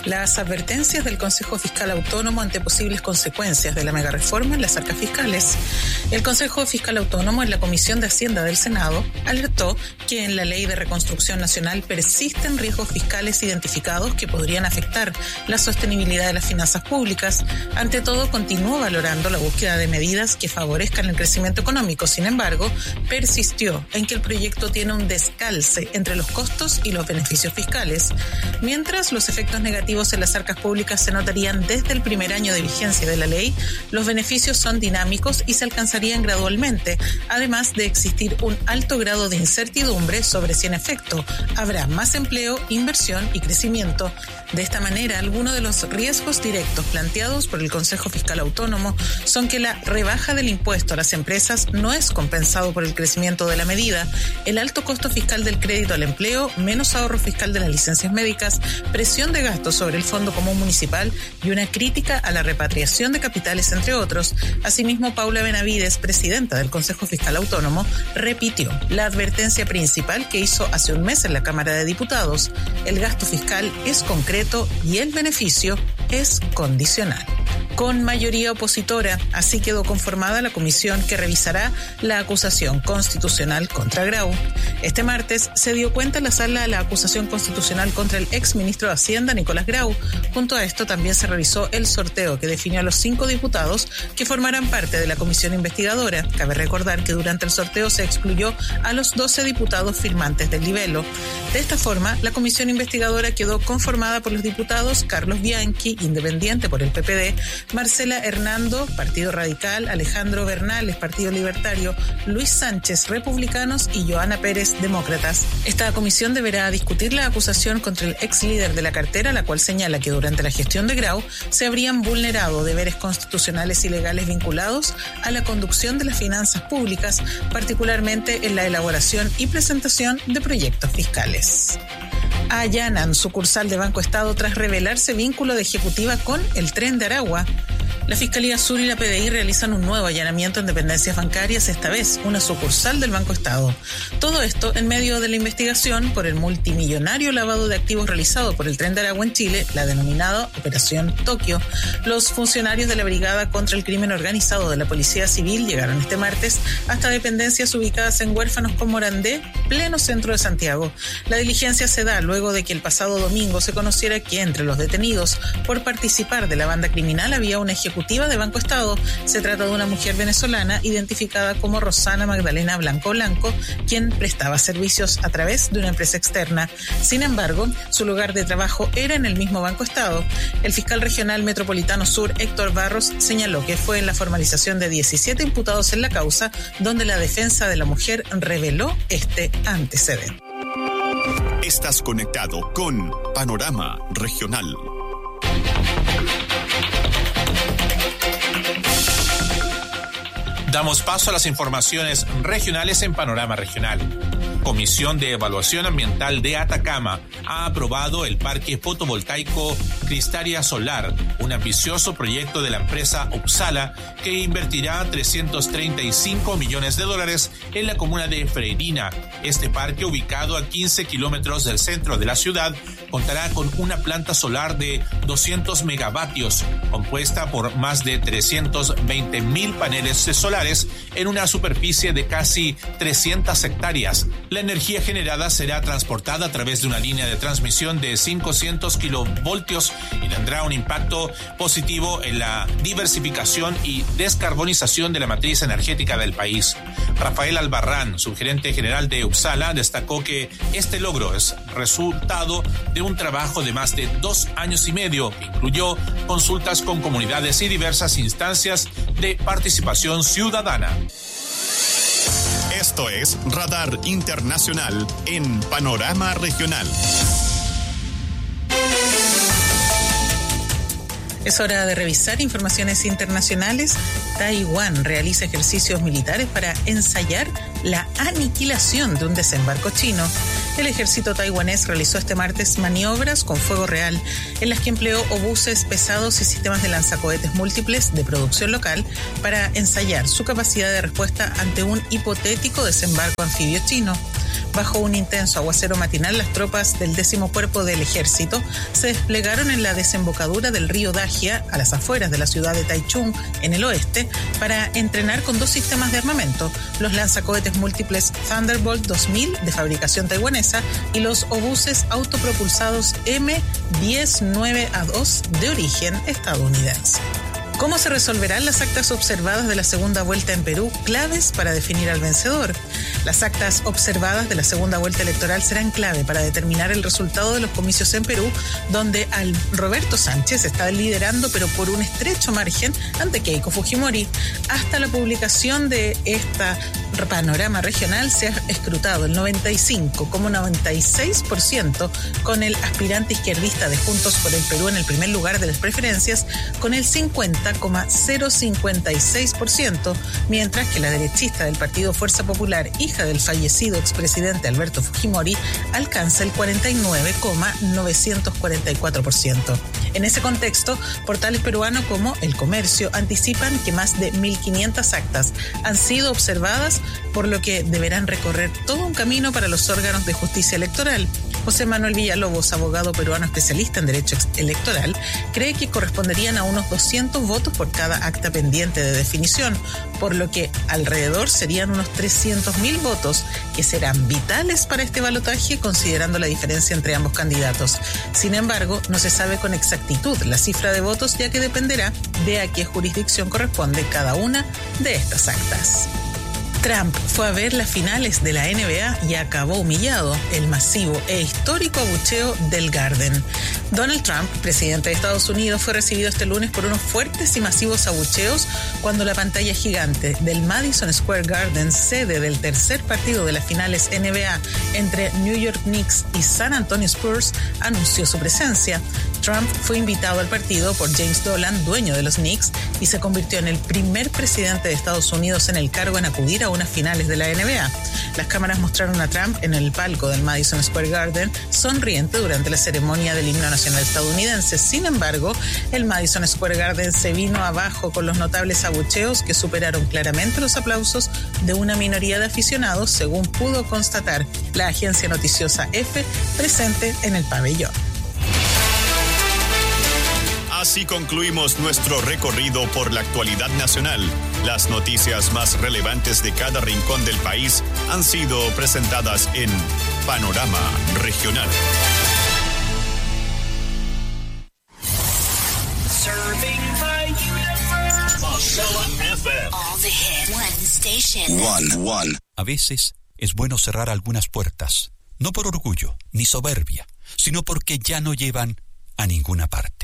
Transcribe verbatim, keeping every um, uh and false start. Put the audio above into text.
Las advertencias del Consejo Fiscal Autónomo ante posibles consecuencias de la megareforma en las arcas fiscales. El Consejo Fiscal Autónomo en la Comisión de Hacienda del Senado alertó que en la Ley de Reconstrucción Nacional persisten riesgos fiscales identificados que podrían afectar la sostenibilidad de las finanzas públicas. Ante todo, continuó valorando la búsqueda de medidas que favorezcan el crecimiento económico. Sin embargo, persistió en que el proyecto tiene un descalce entre los costos y los beneficios fiscales, mientras los efectos negativos en las arcas públicas se notarían desde el primer año de vigencia de la ley. Los beneficios son dinámicos y se alcanzarían gradualmente, además de existir un alto grado de incertidumbre sobre si en efecto habrá más empleo, inversión y crecimiento. De esta manera, algunos de los riesgos directos planteados por el Consejo Fiscal Autónomo son que la rebaja del impuesto a las empresas no es compensado por el crecimiento de la medida, el alto costo fiscal del crédito al empleo, menos ahorro fiscal de las licencias médicas, presión de gastos sobre el Fondo Común Municipal y una crítica a la repatriación de capitales, entre otros. Asimismo, Paula Benavides, presidenta del Consejo Fiscal Autónomo, repitió la advertencia principal que hizo hace un mes en la Cámara de Diputados: el gasto fiscal es concreto y el beneficio es condicional. Con mayoría opositora, así quedó conformada la comisión que revisará la acusación constitucional contra Grau. Este martes se dio cuenta en la sala la acusación constitucional contra el exministro de Hacienda, Nicolás Grau. Junto a esto también se revisó el sorteo que definió a los cinco diputados que formarán parte de la comisión investigadora. Cabe recordar que durante el sorteo se excluyó a los doce diputados firmantes del libelo. De esta forma, la comisión investigadora quedó conformada por los diputados Carlos Bianchi, independiente por el P P D, Marcela Hernando, Partido Radical, Alejandro Bernales, Partido Libertario, Luis Sánchez, Republicanos y Joana Pérez, Demócratas. Esta comisión deberá discutir la acusación contra el ex líder de la cartera, la cual señala que durante la gestión de Grau se habrían vulnerado deberes constitucionales y legales vinculados a la conducción de las finanzas públicas, particularmente en la elaboración y presentación de proyectos fiscales. Allanan sucursal de Banco Estado tras revelarse vínculo de ejecutiva con el Tren de Aragua. La Fiscalía Sur y la P D I realizan un nuevo allanamiento en dependencias bancarias, esta vez una sucursal del Banco Estado. Todo esto en medio de la investigación por el multimillonario lavado de activos realizado por el Tren de Aragua en Chile, la denominada Operación Tokio. Los funcionarios de la Brigada contra el Crimen Organizado de la Policía Civil llegaron este martes hasta dependencias ubicadas en Huérfanos con Morandé, pleno centro de Santiago. La diligencia se da luego de que el pasado domingo se conociera que entre los detenidos por participar de la banda criminal había una ejecutiva de Banco Estado. Se trata de una mujer venezolana identificada como Rosana Magdalena Blanco Blanco, quien prestaba servicios a través de una empresa externa. Sin embargo, su lugar de trabajo era en el mismo Banco Estado. El fiscal regional metropolitano sur, Héctor Barros, señaló que fue en la formalización de diecisiete imputados en la causa donde la defensa de la mujer reveló este antecedente. Estás conectado con Panorama Regional. Damos paso a las informaciones regionales en Panorama Regional. Comisión de Evaluación Ambiental de Atacama ha aprobado el parque fotovoltaico Cristaria Solar, un ambicioso proyecto de la empresa Upsala que invertirá trescientos treinta y cinco millones de dólares en la comuna de Freirina. Este parque, ubicado a quince kilómetros del centro de la ciudad, contará con una planta solar de doscientos megavatios, compuesta por más de trescientos veinte mil paneles solares en una superficie de casi trescientas hectáreas. La energía generada será transportada a través de una línea de transmisión de quinientos kilovoltios y tendrá un impacto positivo en la diversificación y descarbonización de la matriz energética del país. Rafael Albarrán, subgerente general de Upsala, destacó que este logro es resultado de un trabajo de más de dos años y medio que incluyó consultas con comunidades y diversas instancias de participación ciudadana. Esto es Radar Internacional en Panorama Regional. Es hora de revisar informaciones internacionales. Taiwán realiza ejercicios militares para ensayar la aniquilación de un desembarco chino. El ejército taiwanés realizó este martes maniobras con fuego real, en las que empleó obuses pesados y sistemas de lanzacohetes múltiples de producción local para ensayar su capacidad de respuesta ante un hipotético desembarco anfibio chino. Bajo un intenso aguacero matinal, las tropas del décimo Cuerpo del Ejército se desplegaron en la desembocadura del río Dagia, a las afueras de la ciudad de Taichung, en el oeste, para entrenar con dos sistemas de armamento, los lanzacohetes múltiples Thunderbolt dos mil de fabricación taiwanesa y los obuses autopropulsados M diez nueve A dos de origen estadounidense. ¿Cómo se resolverán las actas observadas de la segunda vuelta en Perú? Claves para definir al vencedor. Las actas observadas de la segunda vuelta electoral serán clave para determinar el resultado de los comicios en Perú, donde al Roberto Sánchez está liderando, pero por un estrecho margen, ante Keiko Fujimori. Hasta la publicación de esta panorama regional se ha escrutado el noventa y cinco coma noventa y seis por ciento con el aspirante izquierdista de Juntos por el Perú en el primer lugar de las preferencias, con el cincuenta coma cero cincuenta y seis por ciento, mientras que la derechista del partido Fuerza Popular, hija del fallecido expresidente Alberto Fujimori, alcanza el cuarenta y nueve coma novecientos cuarenta y cuatro por ciento. En ese contexto, portales peruanos como El Comercio anticipan que más de mil quinientas actas han sido observadas, por lo que deberán recorrer todo un camino para los órganos de justicia electoral. José Manuel Villalobos, abogado peruano especialista en derecho electoral, cree que corresponderían a unos doscientos votos por cada acta pendiente de definición, por lo que alrededor serían unos trescientos mil votos que serán vitales para este balotaje, considerando la diferencia entre ambos candidatos. Sin embargo, no se sabe con exactitud la cifra de votos, ya que dependerá de a qué jurisdicción corresponde cada una de estas actas. Trump fue a ver las finales de la N B A y acabó humillado. El masivo e histórico abucheo del Garden. Donald Trump, presidente de Estados Unidos, fue recibido este lunes por unos fuertes y masivos abucheos cuando la pantalla gigante del Madison Square Garden, sede del tercer partido de las finales N B A entre New York Knicks y San Antonio Spurs, anunció su presencia. Trump fue invitado al partido por James Dolan, dueño de los Knicks, y se convirtió en el primer presidente de Estados Unidos en el cargo en acudir a unas finales de la N B A. Las cámaras mostraron a Trump en el palco del Madison Square Garden sonriente durante la ceremonia del himno nacional estadounidense. Sin embargo, el Madison Square Garden se vino abajo con los notables abucheos que superaron claramente los aplausos de una minoría de aficionados, según pudo constatar la agencia noticiosa EFE presente en el pabellón. Así concluimos nuestro recorrido por la actualidad nacional. Las noticias más relevantes de cada rincón del país han sido presentadas en Panorama Regional. Serving the universe. Marcella F M. All the hits. One station. One, one. A veces es bueno cerrar algunas puertas, no por orgullo ni soberbia, sino porque ya no llevan a ninguna parte.